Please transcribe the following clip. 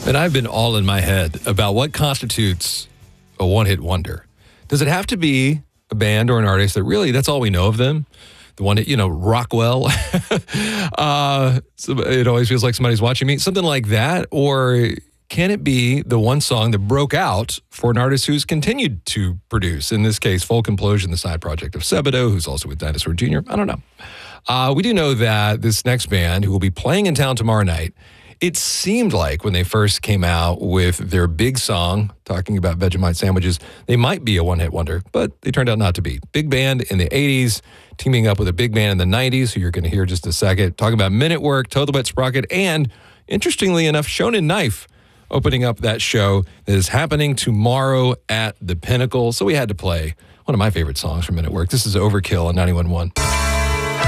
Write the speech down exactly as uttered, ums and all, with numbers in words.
And I've been all in my head about what constitutes a one-hit wonder. Does it have to be a band or an artist that really, that's all we know of them? The one that, you know, Rockwell. uh, so it always feels like somebody's watching me. Something like that. Or can it be the one song that broke out for an artist who's continued to produce? In this case, Folk Implosion, the side project of Sebadoh, who's also with Dinosaur Junior I don't know. Uh, we do know that this next band, who will be playing in town tomorrow night, it seemed like when they first came out with their big song, talking about Vegemite sandwiches, they might be a one-hit wonder, but they turned out not to be. Big band in the eighties, teaming up with a big band in the nineties, who you're going to hear in just a second, talking about Men at Work, Total Wet Sprocket, and, interestingly enough, Shonen Knife, opening up that show that is happening tomorrow at the Pinnacle. So we had to play one of my favorite songs from Men at Work. This is Overkill on ninety-one point one.